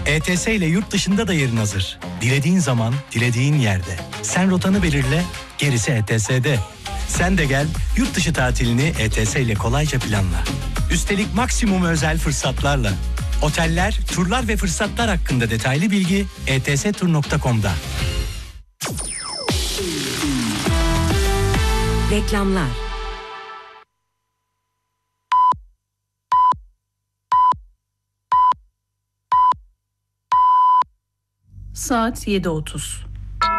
ETS ile yurt dışında da yerin hazır. Dilediğin zaman, dilediğin yerde. Sen rotanı belirle, gerisi ETS'de. Sen de gel, yurt dışı tatilini ETS ile kolayca planla. Üstelik maksimum özel fırsatlarla. Oteller, turlar ve fırsatlar hakkında detaylı bilgi etstur.com'da. Reklamlar. Saat 7.30.